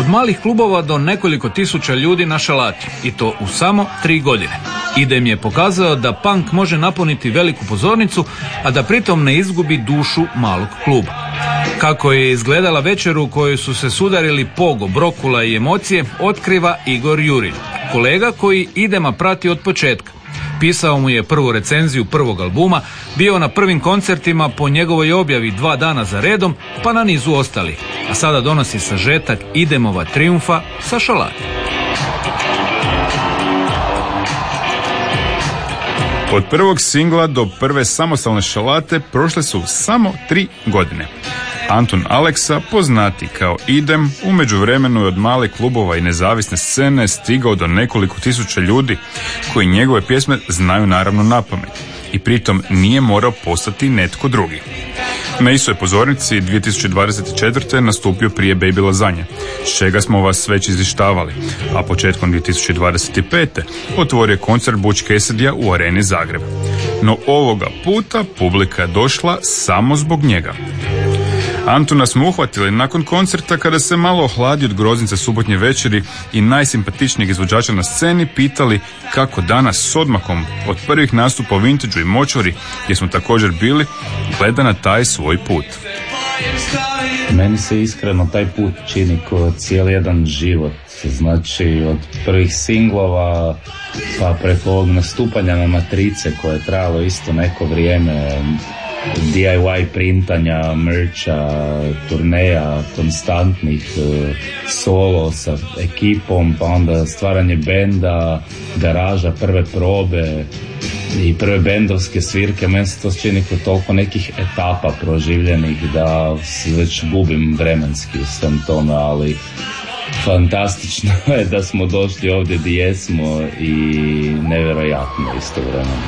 Od malih klubova do nekoliko tisuća ljudi na šalati, i to u samo 3 godine. Idem je pokazao da punk može napuniti veliku pozornicu, a da pritom ne izgubi dušu malog kluba. Kako je izgledala večer u kojoj su se sudarili Pogo, Brokula i emocije, otkriva Igor Jurin, kolega koji Idema prati od početka. Pisao mu je prvu recenziju prvog albuma, bio na prvim koncertima po njegovoj objavi 2 dana za redom, pa na nizu ostali. A sada donosi sažetak Idemova trijumfa sa šalate. Od prvog singla do prve samostalne šalate prošle su samo 3 godine. Antun Aleksa, poznati kao Idem, u međuvremenu je od male klubova i nezavisne scene stigao do nekoliko tisuća ljudi koji njegove pjesme znaju naravno napamet i pritom nije morao postati netko drugi. Na istoj pozornici 2024. nastupio prije Baby Lazanje, s čega smo vas već izvještavali, a početkom 2025. otvorio koncert Butch Cassidya u Areni Zagreb. No ovoga puta publika je došla samo zbog njega. Antuna smo uhvatili nakon koncerta kada se malo ohladi od groznice subotnje večeri i najsimpatičnijeg izvođača na sceni pitali kako danas s odmakom od prvih nastupa u Vintageu i Močvari, gdje smo također bili, gleda na taj svoj put. Meni se iskreno taj put čini kao cijeli jedan život. Znači od prvih singlova pa preko ovog nastupanja na Matrice koje je trajalo isto neko vrijeme, DIY printanja, merča, turneja, konstantnih solo sa ekipom, pa onda stvaranje benda, garaža, prve probe i prve bendovske svirke. Meni se to čini kao toliko nekih etapa proživljenih da se već gubim vremenski u svem tome, ali fantastično je da smo došli ovdje gdje jesmo i nevjerojatno istovremeno.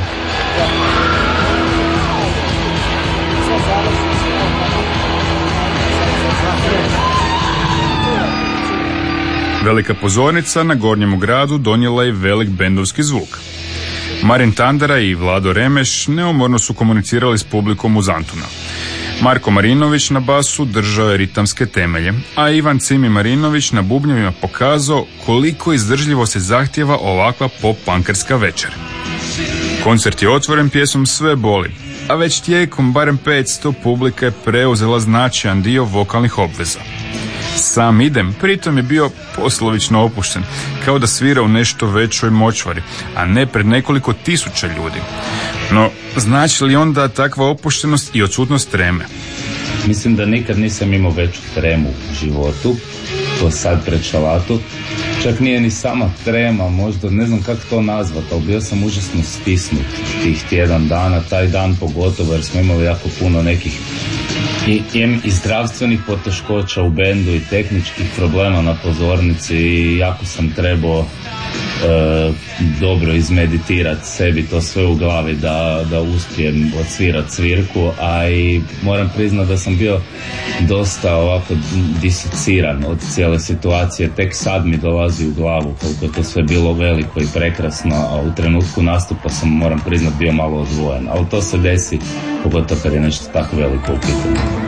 Velika pozornica na Gornjemu gradu donijela je velik bendovski zvuk. Marin Tandara i Vlado Remeš neumorno su komunicirali s publikom uz Antuna. Marko Marinović na basu držao je ritamske temelje, a Ivan Cimi Marinović na bubnjevima pokazao koliko izdržljivo se zahtjeva ovakva pop-punkerska večer. Koncert je otvoren pjesmom Sve boli, a već tijekom barem 500 publika je preuzela značajan dio vokalnih obveza. Sam Idem pritom je bio poslovično opušten, kao da svira u nešto većoj Močvari, a ne pred nekoliko tisuća ljudi. No, znači li onda takva opuštenost i odsutnost treme? Mislim da nikad nisam imao veću tremu u životu, to sad pred šalatu. Čak nije ni sama trema, možda ne znam kako to nazvati, ali bio sam užasno stisnut tih tjedan dana, taj dan pogotovo jer smo imali jako puno nekih i zdravstvenih poteškoća u bendu i tehničkih problema na pozornici i jako sam trebao dobro izmeditirati sebi to sve u glavi da uspijem odsvirati svirku, a i moram priznati da sam bio dosta ovako disociran od cijele situacije. Tek sad mi dolazi u glavu koliko je to sve bilo veliko i prekrasno, a u trenutku nastupa sam, moram priznati, bio malo odvojen, ali to se desi pogotovo kad je nešto tako veliko u pitanju.